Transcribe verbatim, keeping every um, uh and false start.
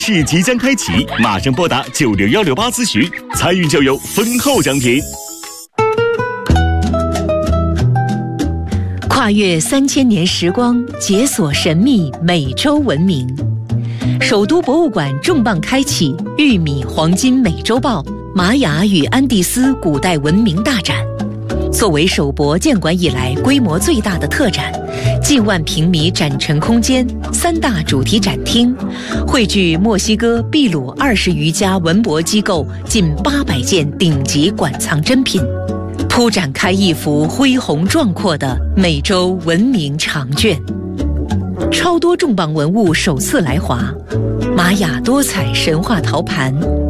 是即将开启，马上拨打九六幺六八咨询，参与就有丰厚奖品。 跨越三千年时光，解锁神秘美洲文明。首都博物馆重磅开启玉米黄金美洲豹玛雅与安第斯古代文明大展。作为首博建馆以来规模最大的特展，近万平米展陈空间，三大主题展厅，汇聚墨西哥、秘鲁二十余家文博机构近八百件顶级馆藏珍品，铺展开一幅恢宏壮阔的美洲文明长卷。超多重磅文物首次来华，玛雅多彩神话陶盘。